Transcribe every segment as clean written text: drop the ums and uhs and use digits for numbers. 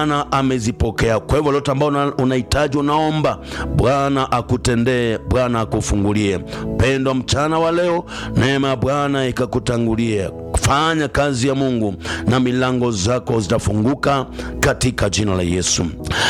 Bwana amezipokea. Kwa hivyo lote ambao unahitaji, unaomba, Bwana akutendee, Bwana akufungulie. Pendo mchana wa leo, neema ya Bwana ikakutangulie. Fanya kazi ya Mungu na milango zako zitafunguka katika jina la Yesu.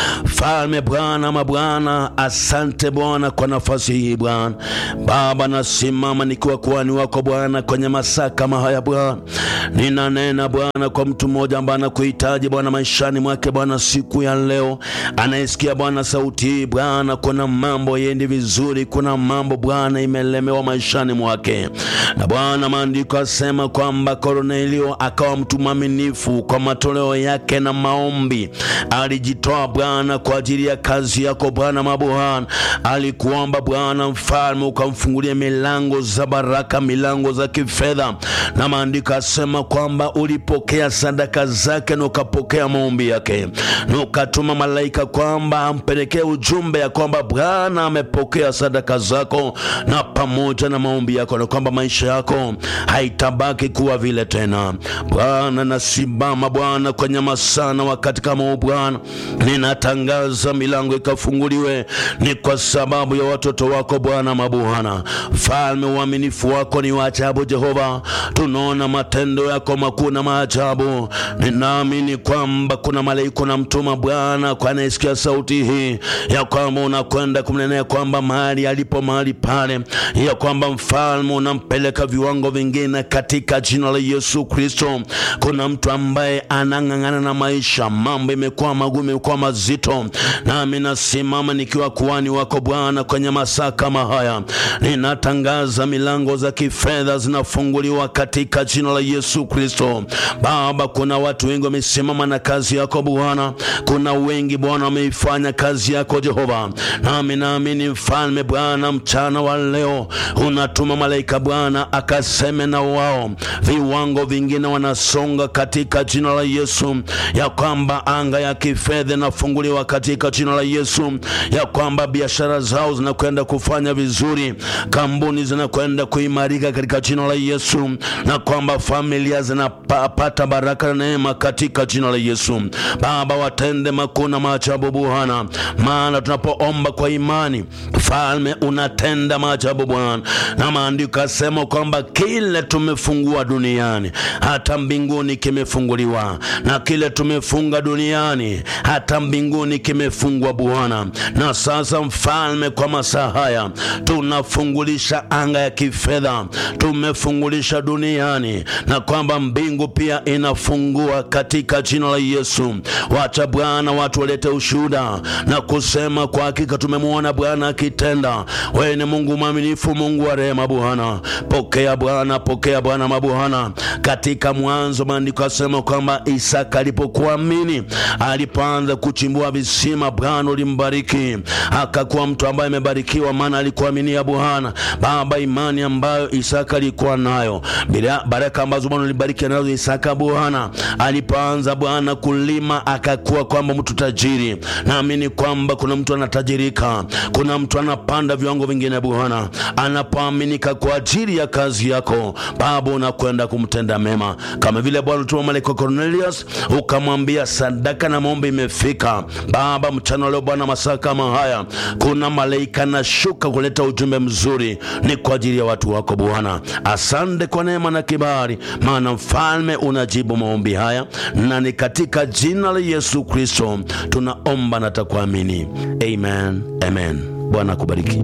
Falme Bwana, mabwana, asante Bwana kwa nafasi hii Bwana. Baba, nasimama nikiwa kuhani wako Bwana kwenye masaa kama haya Bwana. Ninanena Bwana kwa mtu mmoja ambaye anakuhitaji Bwana maishani mwake Bwana siku ya leo. Anayesikia Bwana sauti hii Bwana, kuna mambo yendi vizuri, kuna mambo Bwana imelemewa maishani mwake. Na Bwana, maandiko asema kwamba Kornelio akawa mtu mwaminifu kwa matoleo yake na maombi. Alijitoa Bwana kwa ajili ya kazi yako Bwana mabwana. Alikuomba Bwana mfalme ukamfungulie milango za baraka, milango za kifedha. Na maandiko asema kwamba ulipokea sadaka zake na ukapokea maombi yake. Na ukatuma malaika kwamba ampelekee ujumbe ya kwamba Bwana amepokea sadaka zako na pamoja na maombi yako, na kwamba maisha yako haitabaki kuwa vile tena. Bwana, nasimama Bwana kwenye masaa na wakati kama huu Bwana. Ninatangaza milango ikafunguliwe, ni kwa sababu ya watoto wako Bwana mabwana. Falme, uaminifu wako ni wa ajabu Jehova. Tunaona matendo yako makuu na maajabu. Ninaamini kwamba kuna malaika na mtuma Bwana kwa anayesikia sauti hii, ya kwamba unakwenda kumnenea kwamba mahali alipo, mahali pale, ya kwamba mfalme unampeleka viwango vingine katika jina la Yesu Kristo. Kuna mtu ambaye anang'ang'ana na maisha, mambo imekuwa magumu, imekuwa mazito. Nami nasimama nikiwa kuhani wako Bwana kwenye masaa kama haya. Ninatangaza milango za kifedha zinafunguliwa katika jina la Yesu Kristo. Baba, kuna watu wengi wamesimama na kazi yako Bwana. Kuna wengi Bwana wameifanya kazi yako Jehova. Nami naamini mfalme Bwana mchana wa leo unatuma malaika Bwana akaseme na wao. Viwango vingine wanasonga katika jina la Yesu, ya kwamba anga ya kifedha inafunguliwa katika jina la Yesu, ya kwamba biashara zao zinakwenda kufanya vizuri, kampuni zinakwenda kuimarika katika jina la Yesu, na kwamba familia zinapata baraka na neema katika jina la Yesu. Baba, watende makuu na maajabu Bwana, maana tunapoomba kwa imani mfalme unatenda maajabu Bwana. Na maandiko yasema kwamba kile tumefungua duniani hata mbinguni kimefunguliwa, na kile tumefunga duniani hata mbinguni kimefungwa Bwana. Na sasa mfalme, kwa masaa haya tunafungulisha anga ya kifedha, tumefungulisha duniani, na kwamba mbingu pia inafungua katika jina la Yesu. Wacha Bwana watu walete ushuhuda na kusema kwa hakika tumemwona Bwana akitenda. Wewe ni Mungu mwaminifu, Mungu wa rehema Bwana. Pokea Bwana, pokea Bwana mabwana. Katika Mwanzo maandiko yasema kwamba Isaka alipokuamini, alipoanza kuchimbua visima, Bwana ulimbariki, akakuwa mtu ambaye amebarikiwa, maana alikuaminia Bwana. Baba, imani ambayo Isaka alikuwa nayo, bila baraka ambazo Bwana ulibariki nazo Isaka Bwana, alipoanza Bwana kulima akakuwa kwamba mtu tajiri. Naamini kwamba kuna mtu anatajirika, kuna mtu anapanda viwango vingine Bwana, anapoaminika kwa ajili ya kazi yako Baba, unakwenda kumtenda mema. Kama vile Bwana ulituma malaika Cornelius ukamwambia sadaka na maombi imefika. Baba, mchana leo Bwana masaa kama haya kuna malaika na shuka kuleta ujumbe mzuri, ni kwa ajili ya watu wako Bwana. Asante kwa neema na kibali, maana mfalme unajibu maombi haya, na ni katika jina la Yesu Kristo tunaomba na takuamini. Amen, amen. Bwana kubariki.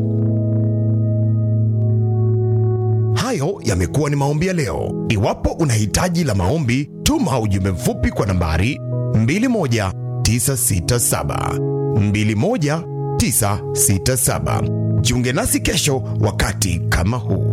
Hayo yamekuwa ni maombi ya leo. Iwapo una hitaji la maombi, tuma ujumbe mfupi kwa nambari 21967 21967. Jiunge nasi kesho wakati kama huu.